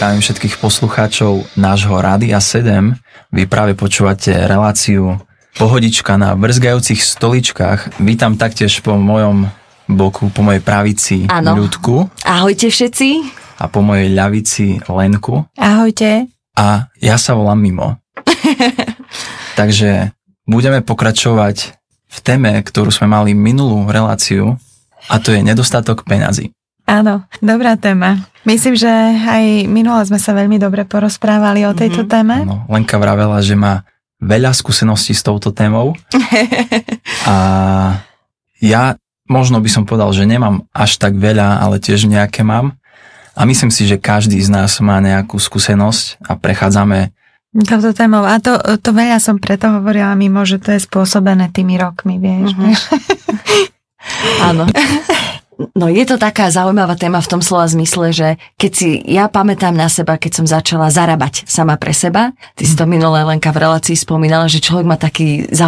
zdravím všetkých poslucháčov nášho Rádia 7. Vy práve počúvate reláciu Pohodička na brzgajúcich stoličkách. Vítam taktiež po mojom boku, po mojej pravici Ľudku. Ahojte všetci. A po mojej ľavici Lenku. Ahojte. A ja sa volám Mimo. Takže budeme pokračovať v téme, ktorú sme mali minulú reláciu, a to je nedostatok peňazí. Áno, dobrá téma. Myslím, že aj minule sme sa veľmi dobre porozprávali o tejto téme. No, Lenka vravela, že má veľa skúseností s touto témou. A ja možno by som povedal, že nemám až tak veľa, ale tiež nejaké mám. A myslím si, že každý z nás má nejakú skúsenosť a prechádzame touto témou. A to veľa som preto hovorila Mimo, že to je spôsobené tými rokmi, vieš. Áno. No je to taká zaujímavá téma v tom slova zmysle, že keď si ja pamätám na seba, keď som začala zarábať sama pre seba, ty si to minulé Lenka v relácii spomínala, že človek má taký